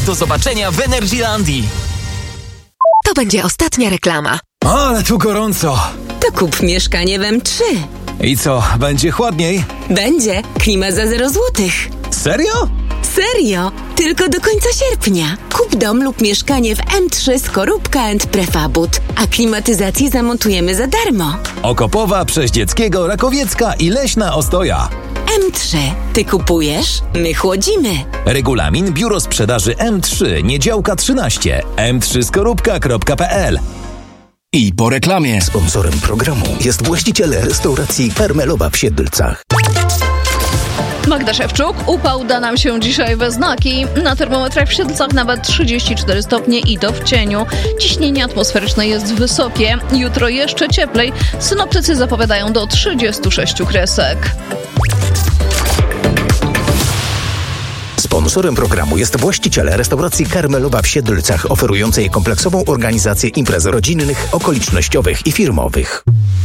Do zobaczenia w Energylandii. To będzie ostatnia reklama. Ale tu gorąco. To kup mieszkanie w M3. I co, będzie chłodniej? Będzie. Klima za 0 złotych. Serio? Serio? Tylko do końca sierpnia. Kup dom lub mieszkanie w M3 Skorupka & Prefabut, a klimatyzację zamontujemy za darmo. Okopowa, Przeździeckiego, Rakowiecka i Leśna Ostoja. M3. Ty kupujesz? My chłodzimy. Regulamin Biuro Sprzedaży M3, Niedziałka 13, m3skorupka.pl. I po reklamie. Sponsorem programu jest właściciel restauracji Karmelowa w Siedlcach. Magda Szewczuk. Upał da nam się dzisiaj we znaki. Na termometrach w Siedlcach nawet 34 stopnie i to w cieniu. Ciśnienie atmosferyczne jest wysokie. Jutro jeszcze cieplej. Synoptycy zapowiadają do 36 kresek. Sponsorem programu jest właściciel restauracji Karmelowa w Siedlcach, oferującej kompleksową organizację imprez rodzinnych, okolicznościowych i firmowych.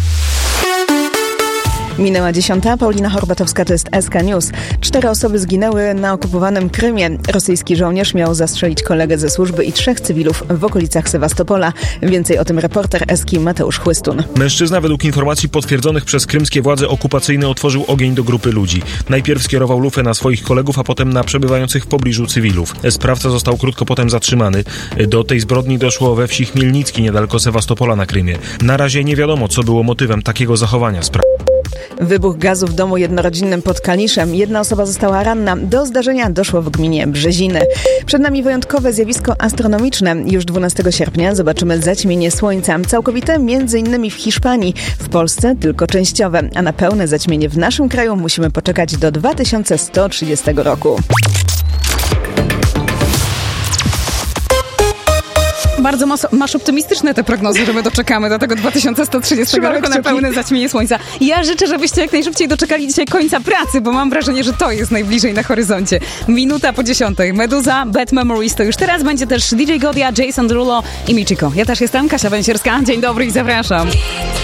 Minęła 10. Paulina Horbatowska, to jest SK News. 4 osoby zginęły na okupowanym Krymie. Rosyjski żołnierz miał zastrzelić kolegę ze służby i 3 cywilów w okolicach Sewastopola. Więcej o tym reporter Eski Mateusz Chłystun. Mężczyzna według informacji potwierdzonych przez krymskie władze okupacyjne otworzył ogień do grupy ludzi. Najpierw skierował lufę na swoich kolegów, a potem na przebywających w pobliżu cywilów. Sprawca został krótko potem zatrzymany. Do tej zbrodni doszło we wsi Chmielnicki, niedaleko Sewastopola na Krymie. Na razie nie wiadomo, co było motywem takiego zachowania. Wybuch gazu w domu jednorodzinnym pod Kaliszem. 1 osoba została ranna. Do zdarzenia doszło w gminie Brzeziny. Przed nami wyjątkowe zjawisko astronomiczne. Już 12 sierpnia zobaczymy zaćmienie słońca. Całkowite m.in. w Hiszpanii. W Polsce tylko częściowe. A na pełne zaćmienie w naszym kraju musimy poczekać do 2130 roku. Bardzo masz optymistyczne te prognozy, że my doczekamy do tego 2130 roku na pełne zaćmienie słońca. Ja życzę, żebyście jak najszybciej doczekali dzisiaj końca pracy, bo mam wrażenie, że to jest najbliżej na horyzoncie. Minuta po 10. Meduza, Bad Memories to już teraz. Będzie też DJ Godia, Jason Derulo i Michiko. Ja też jestem, Kasia Węsierska. Dzień dobry i zapraszam.